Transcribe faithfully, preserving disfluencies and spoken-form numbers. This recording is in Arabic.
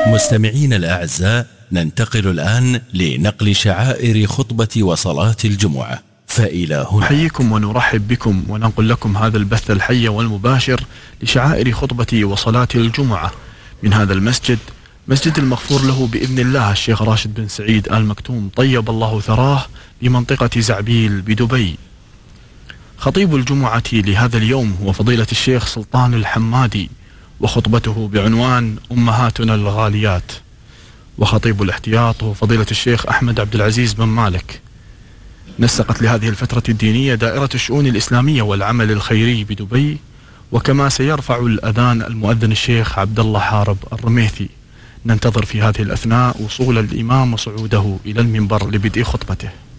مستمعين الأعزاء، ننتقل الآن لنقل شعائر خطبة وصلاة الجمعة، فإلى هنا نحييكم ونرحب بكم وننقل لكم هذا البث الحي والمباشر لشعائر خطبة وصلاة الجمعة من هذا المسجد، مسجد المغفور له بإذن الله الشيخ راشد بن سعيد آل مكتوم طيب الله ثراه بمنطقة زعبيل بدبي. خطيب الجمعة لهذا اليوم هو فضيلة الشيخ سلطان الحمادي، وخطبته بعنوان أمهاتنا الغاليات. وخطيب الاحتياط هو فضيلة الشيخ أحمد عبد العزيز بن مالك. نسقت لهذه الفترة الدينية دائرة الشؤون الإسلامية والعمل الخيري بدبي، وكما سيرفع الأذان المؤذن الشيخ عبد الله حارب الرميثي. ننتظر في هذه الأثناء وصول الإمام وصعوده إلى المنبر لبدء خطبته.